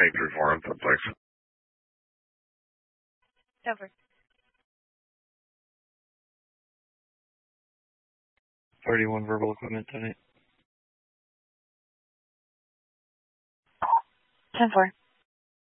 834 input, please. 10-4. 31 verbal equipment, 10-8. 10-4.